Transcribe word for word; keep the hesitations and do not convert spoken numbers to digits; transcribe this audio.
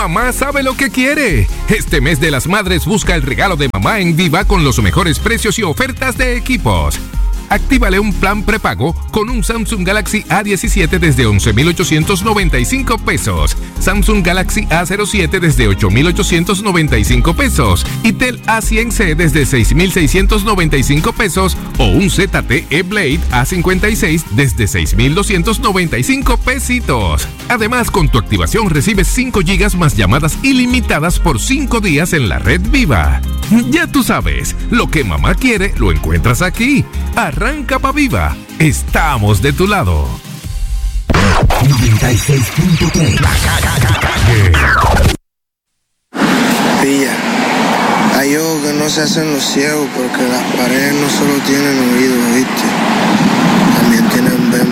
Mamá sabe lo que quiere. Este mes de las madres busca el regalo de mamá en Viva con los mejores precios y ofertas de equipos. Actívale un plan prepago con un Samsung Galaxy A diecisiete desde once mil ochocientos noventa y cinco pesos, Samsung Galaxy A cero siete desde ocho mil ochocientos noventa y cinco pesos y Tel A cien C desde seis mil seiscientos noventa y cinco pesos o un Z T E Blade A cincuenta y seis desde seis mil doscientos noventa y cinco pesitos. Además, con tu activación recibes cinco gigas más llamadas ilimitadas por cinco días en la red Viva. Ya tú sabes, lo que mamá quiere lo encuentras aquí. Arranca pa' Viva. Estamos de tu lado. noventa y seis punto tres. Pilla, hay ojos que no se hacen los ciegos porque las paredes no solo tienen oídos, ¿viste?